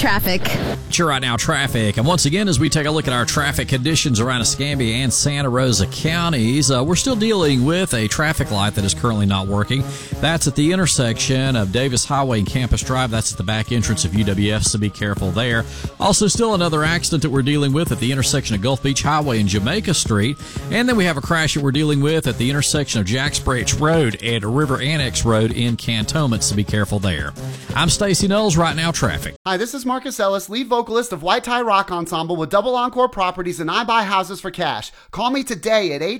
traffic. Sure, right now, traffic. And once again, as we take a look at our traffic conditions around Escambia and Santa Rosa counties, we're still dealing with a traffic light that is currently not working. That's at the intersection of Davis Highway and Campus Drive. That's at the back entrance of UWF, so be careful there. Also, still another accident that we're dealing with at the intersection of Gulf Beach Highway and Jamaica Street. And then we have a crash that we're dealing with at the intersection of Jacks Branch Road and River Annex Road in Cantonment, so be careful there. I'm Stacey Knowles, right now, traffic. Hi, this is Marcus Ellis, lead vocalist of White Tie Rock Ensemble with Double Encore Properties, and I buy houses for cash. Call me today at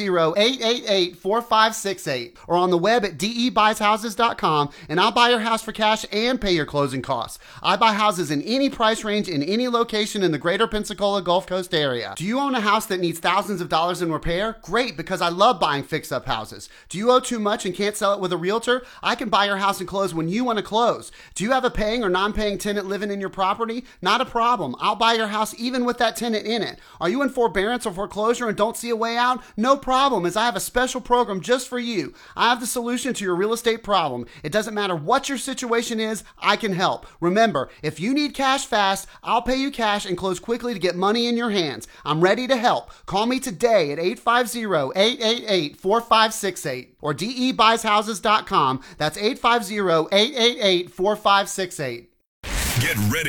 850-888-4568 or on the web at debuysHouses.com, and I'll buy your house for cash and pay your closing costs. I buy houses in any price range in any location in the greater Pensacola Gulf Coast area. Do you own a house that needs thousands of dollars in repair? Great, because I love buying fix-up houses. Do you owe too much and can't sell it with a realtor? I can buy your house and close when you want to close. Do you have a paying or non-paying tenant living in your property? Not a problem. I'll buy your house even with that tenant in it. Are you in forbearance or foreclosure and don't see a way out? No problem, as I have a special program just for you. I have the solution to your real estate problem. It doesn't matter what your situation is, I can help. Remember, if you need cash fast, I'll pay you cash and close quickly to get money in your hands. I'm ready to help. Call me today at 850-888-4568 or debuysHouses.com. That's 850-888-4568. Get ready